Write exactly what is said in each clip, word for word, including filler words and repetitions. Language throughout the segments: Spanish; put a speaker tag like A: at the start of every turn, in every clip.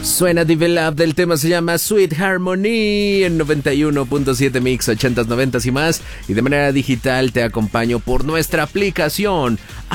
A: Suena Develop, del tema se llama Sweet Harmony en noventa y uno punto siete Mix, ochentas, noventas y más. Y de manera digital te acompaño por nuestra aplicación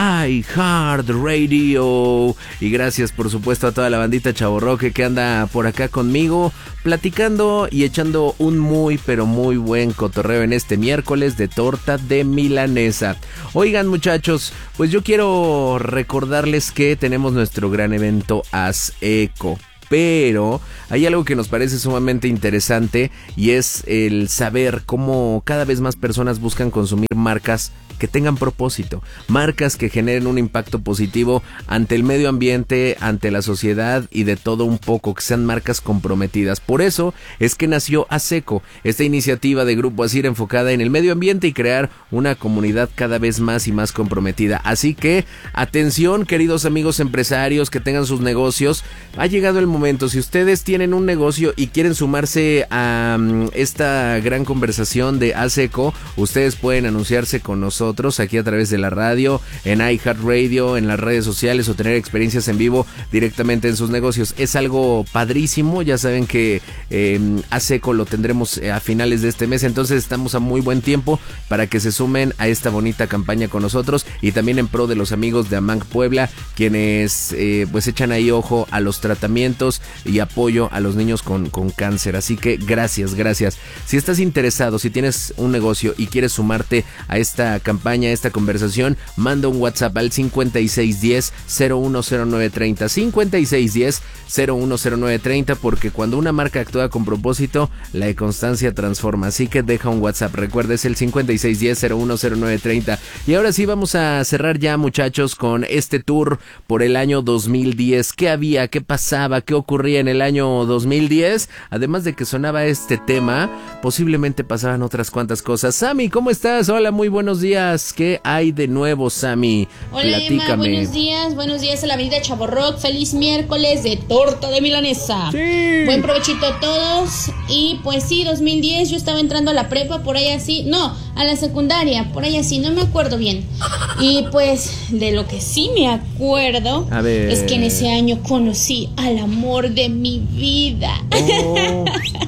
A: iHeartRadio. Y gracias por supuesto a toda la bandita chavorroque que anda por acá conmigo, platicando y echando un muy pero muy buen cotorreo en este miércoles de torta de milanesa. Oigan muchachos, pues yo quiero recordarles que tenemos nuestro gran evento Haz Eco. Pero hay algo que nos parece sumamente interesante y es el saber cómo cada vez más personas buscan consumir marcas que tengan propósito, marcas que generen un impacto positivo ante el medio ambiente, ante la sociedad y de todo un poco, que sean marcas comprometidas. Por eso es que nació Haz Eco, esta iniciativa de Grupo Asir enfocada en el medio ambiente y crear una comunidad cada vez más y más comprometida. Así que, atención queridos amigos empresarios que tengan sus negocios, ha llegado el momento, si ustedes tienen un negocio y quieren sumarse a um, esta gran conversación de Haz Eco, ustedes pueden anunciarse con nosotros aquí a través de la radio, en iHeartRadio, en las redes sociales o tener experiencias en vivo directamente en sus negocios. Es algo padrísimo, ya saben que eh, Haz Eco lo tendremos a finales de este mes, entonces estamos a muy buen tiempo para que se sumen a esta bonita campaña con nosotros y también en pro de los amigos de Amanc Puebla, quienes eh, pues echan ahí ojo a los tratamientos y apoyo a los niños con, con cáncer. Así que gracias, gracias. Si estás interesado, si tienes un negocio y quieres sumarte a esta campaña, campaña, esta conversación, manda un WhatsApp al cincuenta y seis diez, cero uno cero nueve treinta, cincuenta y seis diez, cero uno cero nueve treinta, porque cuando una marca actúa con propósito, la constancia transforma. Así que deja un WhatsApp, recuerda, es el cincuenta y seis diez, cero uno cero nueve treinta. Y ahora sí vamos a cerrar ya muchachos con este tour por el año dos mil diez. ¿Qué había? ¿Qué pasaba? ¿Qué ocurría en el año dos mil diez? Además de que sonaba este tema, posiblemente pasaban otras cuantas cosas. Sammy, ¿cómo estás? Hola, muy buenos días. ¿Qué hay de nuevo, Sammy?
B: Hola, Emma, buenos días, buenos días a la avenida Chavorroc. Feliz miércoles de torta de milanesa.
A: Sí.
B: Buen provechito a todos. Y pues sí, dos mil diez, yo estaba entrando a la prepa, por ahí así, no, a la secundaria, por ahí así, no me acuerdo bien. Y pues de lo que sí me acuerdo
A: a ver.
B: es que en ese año conocí al amor de mi vida.
A: Oh.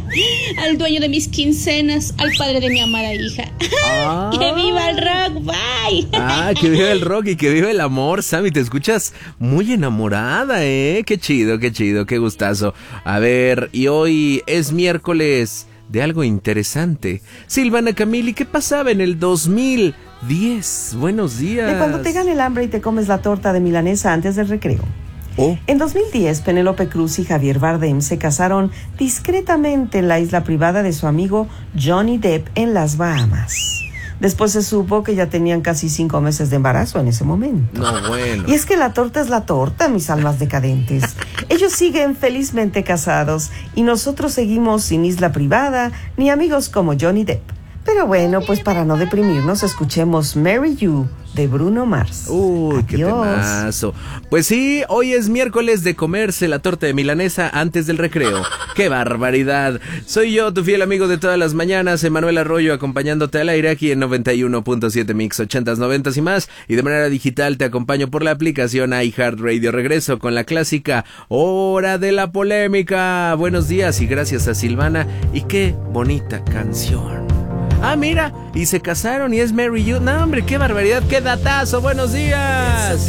B: Al dueño de mis quincenas, al padre de mi amada hija.
A: Ah.
B: ¡Que viva el rock! ¡Bye!
A: Ah, que viva el rock y que viva el amor, Sammy. Te escuchas muy enamorada, ¿eh? Qué chido, qué chido, qué gustazo. A ver, y hoy es miércoles de algo interesante. Silvana Camili, ¿qué pasaba en el dos mil diez? Buenos días.
C: De cuando te gane el hambre y te comes la torta de milanesa antes del recreo.
A: Oh.
C: En dos mil diez, Penélope Cruz y Javier Bardem se casaron discretamente en la isla privada de su amigo Johnny Depp en las Bahamas. Después se supo que ya tenían casi cinco meses de embarazo en ese momento.
A: No, bueno.
C: Y es que la torta es la torta, mis almas decadentes. Ellos siguen felizmente casados y nosotros seguimos sin isla privada ni amigos como Johnny Depp. Pero bueno, pues para no deprimirnos, escuchemos Marry You de Bruno Mars.
A: Uy, qué
C: Adiós.
A: temazo. Pues sí, hoy es miércoles de comerse la torta de milanesa antes del recreo. ¡Qué barbaridad! Soy yo, tu fiel amigo de todas las mañanas, Emanuel Arroyo, acompañándote al aire aquí en noventa y uno punto siete Mix, ochentas, noventas y más. Y de manera digital te acompaño por la aplicación iHeartRadio. Regreso con la clásica Hora de la Polémica. Buenos días y gracias a Silvana. Y qué bonita canción. Ah, mira, y se casaron y es Marry You. No, hombre, qué barbaridad, qué datazo. Buenos días.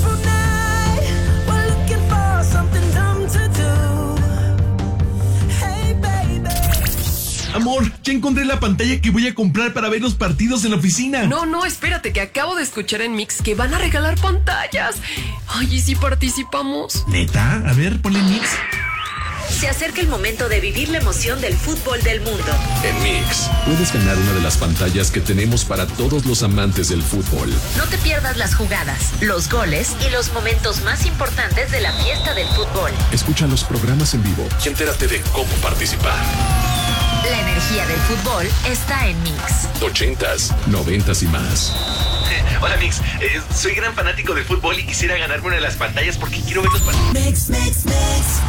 D: Amor, ya encontré la pantalla que voy a comprar para ver los partidos en la oficina.
E: No, no, espérate, que acabo de escuchar en Mix que van a regalar pantallas. Ay, ¿y si participamos?
D: ¿Neta? A ver, ponle Mix.
F: Se acerca el momento de vivir la emoción del fútbol del mundo.
G: En Mix, puedes ganar una de las pantallas que tenemos para todos los amantes del fútbol.
F: No te pierdas las jugadas, los goles y los momentos más importantes de la fiesta del fútbol.
G: Escucha los programas en vivo y entérate de cómo participar.
F: La energía del fútbol está en Mix.
G: Ochentas, noventas y más.
H: Hola Mix, eh, soy gran fanático del fútbol y quisiera ganarme una de las pantallas porque quiero ver los partidos.
I: Mix, Mix, Mix.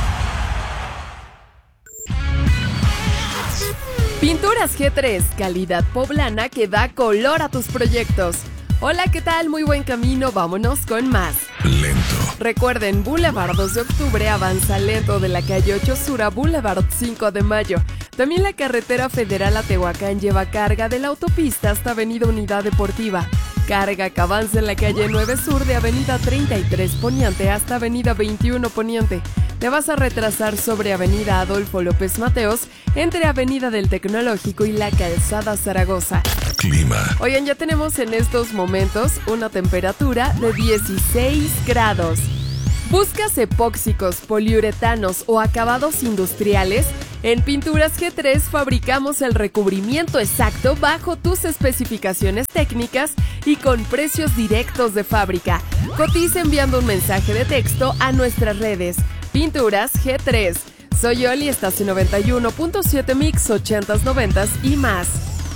E: Pinturas G tres, calidad poblana que da color a tus proyectos. Hola, ¿qué tal? Muy buen camino, vámonos con más.
G: lento.
E: Recuerden, Boulevard dos de octubre avanza lento de la calle ocho Sur a Boulevard cinco de mayo. También la carretera federal a Tehuacán lleva carga de la autopista hasta Avenida Unidad Deportiva. Carga que avanza en la calle nueve Sur de Avenida treinta y tres Poniente hasta Avenida veintiuno Poniente. Te vas a retrasar sobre Avenida Adolfo López Mateos, entre Avenida del Tecnológico y la Calzada Zaragoza.
G: Clima.
E: Oigan, ya tenemos en estos momentos una temperatura de dieciséis grados. ¿Buscas epóxicos, poliuretanos o acabados industriales? En Pinturas G tres fabricamos el recubrimiento exacto bajo tus especificaciones técnicas y con precios directos de fábrica. Cotiza enviando un mensaje de texto a nuestras redes. Pinturas G tres. Soy Oli, estás en noventa y uno punto siete Mix, ochentas, noventas y más.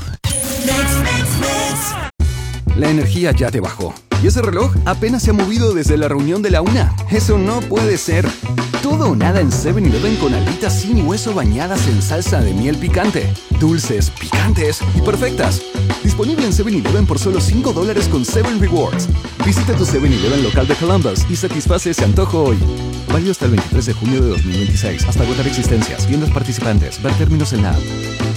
I: La energía ya te bajó. ¿Y ese reloj apenas se ha movido desde la reunión de la una? Eso no puede ser. Todo o nada en seven eleven con alitas sin hueso bañadas en salsa de miel picante. Dulces, picantes y perfectas. Disponible en seven eleven por solo cinco dólares con seven Rewards. Visita tu seven eleven local de Columbus y satisface ese antojo hoy. Válido hasta el veintitrés de junio de dos mil veintiséis. Hasta agotar existencias. Tiendas participantes. Ver términos en la app.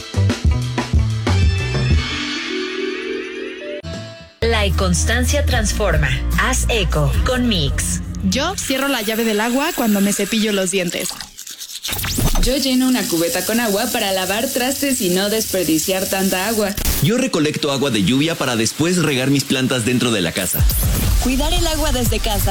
F: La inconstancia transforma. Haz eco con Mix.
J: Yo cierro la llave del agua cuando me cepillo los dientes. Yo lleno una cubeta con agua para lavar trastes y no desperdiciar tanta agua.
K: Yo recolecto agua de lluvia para después regar mis plantas dentro de la casa.
L: Cuidar el agua desde casa